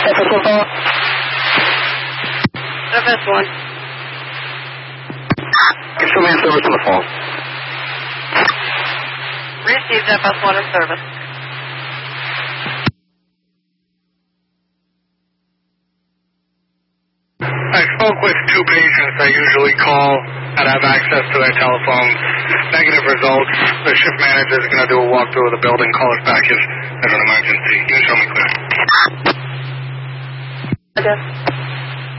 FS1. Get somebody in service on the phone. Received FS1 in service. I spoke with 2 patients I usually call and have access to their telephones. Negative results. The shift manager is going to do a walkthrough of the building. Call us back if there's an emergency. You can show me clear. Okay.